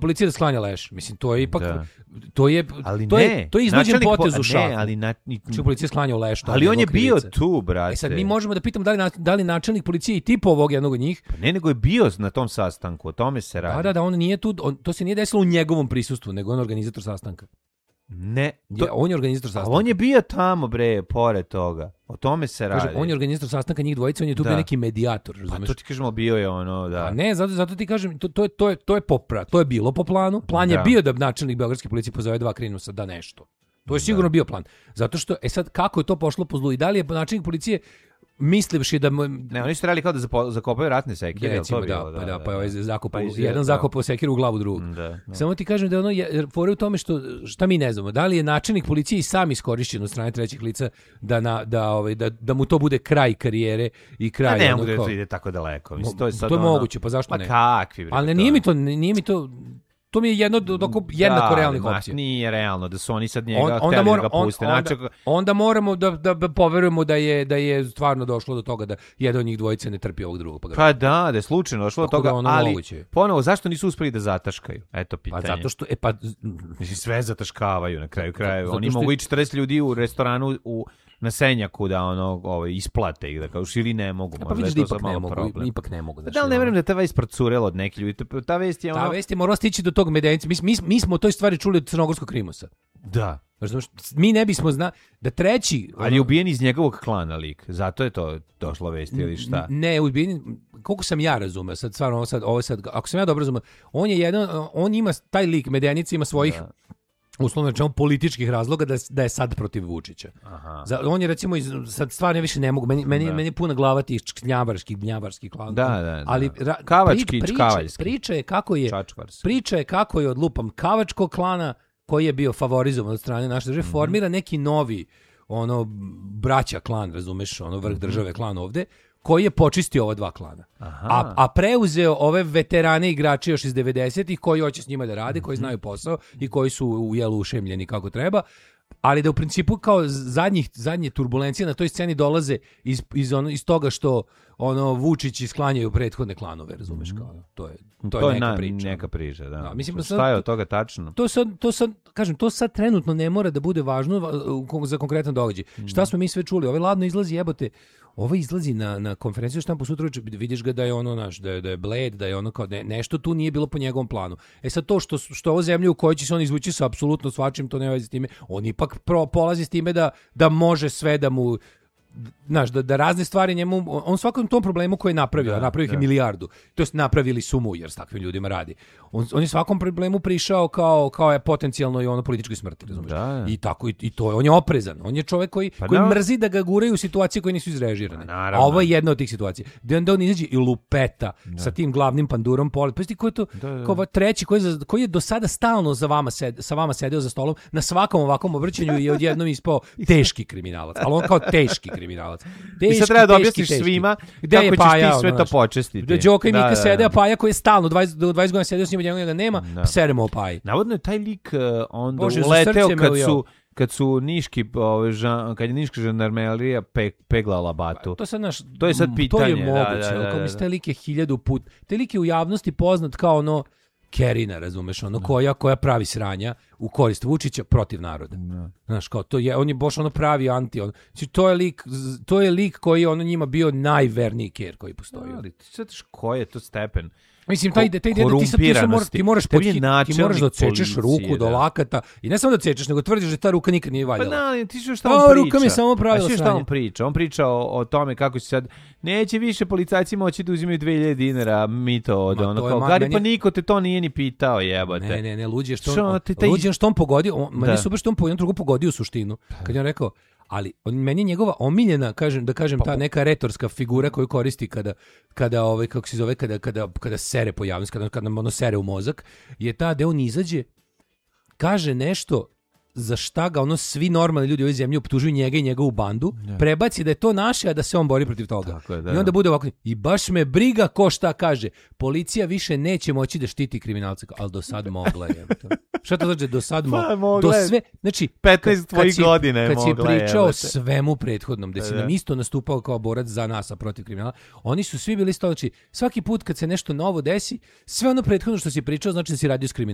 policija da sklanja leš. Mislim, to je ipak... Da. To je iznuđen potez u šaku. Ne, ali policija sklanja leš. Ali on je bio tu, brate. Sad mi možemo da pitamo da li načelnik policije i tipo ovog jednog od njih... Pa ne, nego je bio na tom sastanku, o tome se radi. Da, on nije tu, to se nije desilo u njegovom prisustvu, nego on organizator sastanka. Ne, on je organizator sastanka. A on je bio tamo, bre, pored toga. O tome se radi. Kaže, on je organizator sastanka njih dvojica, on je tu bio neki medijator, razumeš? Pa to ti kažemo, bio je ono, da. A ne, zato ti kažem, to je bilo po planu. Plan je bio da načelnik beogradske policije pozove 2 krinusa da nešto. To je sigurno bio plan. Zato što, sad, kako je to pošlo po zlu i da li je načelnik policije mislivši da... Ne, oni su trebali kao da zakopaju ratne sekire. Recimo, pa je jedan zakopao sekiru u glavu drugog. Samo ti kažem da ono fore u tome šta mi ne znamo. Da li je načelnik policije i sam iskorišćen od strane trećih lica da mu to bude kraj karijere i kraj... Ne mogu da ide tako daleko. To je moguće, pa zašto ne? Pa kakvi? Ali nije mi to... To mi je jednako realnih opcija. Nije realno da su oni sad njega htjeli da ga puste. Onda moramo da poverujemo da je stvarno došlo do toga da jedan od njih dvojice ne trpi ovog drugog. Pa da je slučajno došlo do toga, ali ponovo, zašto nisu uspeli da zataškaju? Eto pitanje. Pa zato što... Mislim, sve zataškavaju na kraju krajeva. Oni mogu i 40 ljudi u restoranu na Senjaku da isplate ih, da kao ili ne mogu. Pa vidiš da ipak ne mogu. Da li ne verujem da ta vest procurela od nekih ljudi? Ta vest je morala stići do tog Medenice. Mi smo o toj stvari čuli od crnogorskog Krimosa. Da. Mi ne bismo znali da treći... Ali je ubijen iz njegovog klana lik. Zato je to došlo vesti ili šta? Ne, ubijen... Koliko sam ja razumeo, sad stvarno ovo sad, ako sam ja dobro razumeo, on ima, taj lik Medenica ima svojih... uslovno rečeno političkih razloga da je sad protiv Vučića. On je recimo sad stvarno više ne mogu, meni je puna glava tih gnjavarskih klana. Da. Ali priča je kako je odlupam Kavačkog klana koji je bio favorizovan od strane naše države, formira neki novi braća klan, razumeš, vrh države klan ovde, koji je počistio ova 2 klana. A preuzeo ove veterane igrače još iz 90-ih koji hoće s njima da rade, koji znaju posao i koji su ušemljeni kako treba, ali da u principu kao zadnje turbulencije na toj sceni dolaze iz toga što Vučić isklanjaju prethodne klanove, razumeš, kao to je neka priča, da. Mislim, šta je od toga tačno? To sad trenutno ne mora da bude važno za konkretan događaj. Šta smo mi sve čuli? Ovaj ladno izlazi, jebote, ovo izlazi na konferenciju štampu sutra, vidiš ga da je da je bled, da je kao nešto tu nije bilo po njegovom planu. Sad to što ovo zemlja u kojoj će se on izvući sa apsolutno svačim, to nema veze s time. On ipak polazi s time da može sve da mu... Znaš, da razne stvari njemu, on svakom tom problemu koji je napravio ih je milijardu, to jest napravili su mu, jer s takvim ljudima radi. On je svakom problemu prišao kao je potencijalno i političkoj smrti, razumiješ? I tako, i to je, on je oprezan, on je čovjek koji mrzi da ga guraju u situacije koje nisu izrežirane. A ovo je jedna od tih situacija. Da on izađe i lupeta sa tim glavnim pandurom pored. Pa ko je to? Kao treći koji je do sada stalno sa vama sedeo za stolom, na svakom ovakvom obraćanju je odjednom ispao teški kriminalac, ali on kao teški kriminalac. I sad treba da objasniš svima kako ćeš ti sve to počestiti. Da Đoka i Mika sede, a Paja koji je stalno 20 godina sedeo s njima, njega nema, seremo o Paji. Navodno je taj lik onda uleteo kad su niški, kad je niška žandarmerija peglala Batu. To je sad pitanje. To je moguće, kao mislim, taj lik je 1000 put. Taj lik je u javnosti poznat kao Kerina, razumeš, koja pravi sranja u korist Vučića protiv naroda. Znaš, kao on je baš pravi anti, to je lik koji je njima bio najverniji ker koji postoji. Ali ti sad koji je to stepen? Mislim, taj ide ti moraš da odsečeš ruku do lakata i ne samo da odsečeš, nego tvrdiš da ta ruka nikad nije valjala. Pa ti što šta on priča? Ruka mi je samo pravila sranje. Šta on priča? On priča o tome kako će sad, neće više policajci moći da uzimaju 2000 dinara mito od kao, Gari, pa niko te to nije ni pitao, jebote. Ne, luđe što on pogodio, meni super što on po jednom drugu pogodio suštinu. Kad je on rekao, ali meni je njegova omiljena, ta neka retorska figura koju koristi kada sere po javnosti, kada nam sere u mozak, je ta da on izađe, kaže nešto za šta ga svi normalni ljudi u ovoj zemlji optužuju njega i njegovu bandu, prebaci da je to naše, a da se on bori protiv toga. I onda bude ovako, i baš me briga ko šta kaže. Policija više neće moći da štiti kriminalce, ali do sad mogla je. Šta to znači do sad mogla? Do sve, znači 15 tvojih godina je mogla. Kad si pričao svemu prethodnom, da si nam isto nastupao kao borac za nas, a protiv kriminala, oni su svi bili isto, znači svaki put kad se nešto novo desi, sve ono prethodno što si pričao znači da si radio s kriminalom.